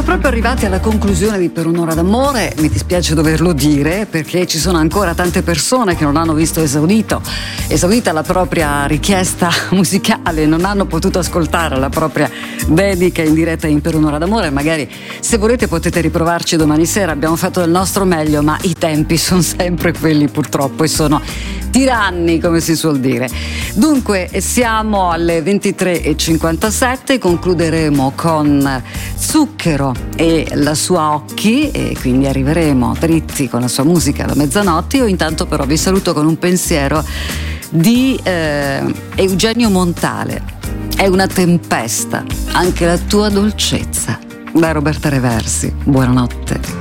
Siamo proprio arrivati alla conclusione di Per un'ora d'amore. Mi dispiace doverlo dire perché ci sono ancora tante persone che non hanno visto esaudita la propria richiesta musicale, non hanno potuto ascoltare la propria dedica in diretta in Per un'ora d'amore. Magari se volete potete riprovarci domani sera, abbiamo fatto del nostro meglio, ma i tempi sono sempre quelli purtroppo e sono tiranni, come si suol dire. Dunque siamo alle 23:57, concluderemo con Zucchero e la sua Occhi e quindi arriveremo dritti con la sua musica alla mezzanotte. Io intanto però vi saluto con un pensiero di Eugenio Montale. È una tempesta anche la tua dolcezza, da Roberta Reversi. Buonanotte.